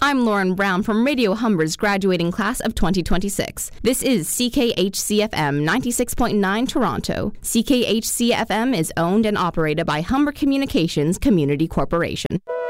I'm Lauren Brown from Radio Humber's graduating class of 2026. This is CKHC-FM 96.9 Toronto. CKHC-FM is owned and operated by Humber Communications Community Corporation.